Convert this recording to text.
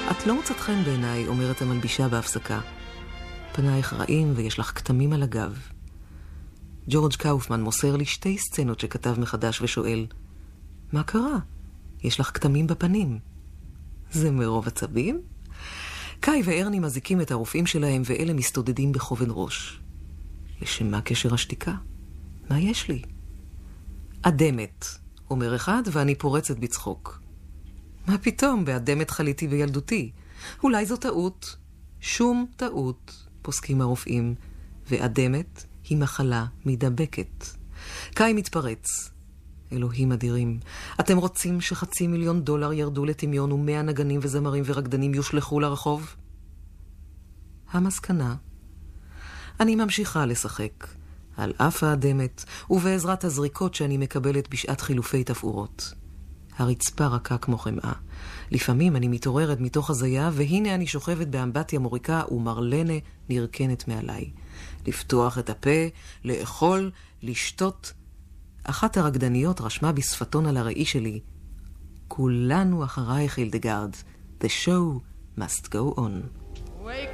את לא מוצאת חן בעיניי, אומרת המלבישה בהפסקה. פנייך רעים ויש לך כתמים על הגב. ג'ורג' קאופמן מוסר לי 2 סצנות שכתב מחדש ושואל, מה קרה? יש לך כתמים בפנים. זה מרוב עצבים? קאי וארני מזיקים את הרופאים שלהם ואלה מסתודדים בכובד ראש. לשם מה קשר השתיקה? מה יש לי? אדמת, אומר אחד ואני פורצת בצחוק. מה פתאום? באדמת חליתי בילדותי. אולי זו טעות. שום טעות, פוסקים הרופאים. ואדמת היא מחלה מדבקת. קאי מתפרץ. אלוהים אדירים, אתם רוצים $500,000 ירדו לטמיון ו100 נגנים וזמרים ורקדנים יושלחו לרחוב? המסקנה, אני ממשיכה לשחק, על אף האדמת ובעזרת הזריקות שאני מקבלת בשעת חילופי תפאורות. הרצפה רכה כמו חמאה. לפעמים אני מתעוררת מתוך הזיה, והנה אני שוכבת באמבטיה מוריקה ומרלנה נרקנת מעליי. לפתוח את הפה, לאכול, לשתות. אחת הרקדניות רשמה בשפתון על הראי שלי, כולנו אחרייך הילדגרד, the show must go on.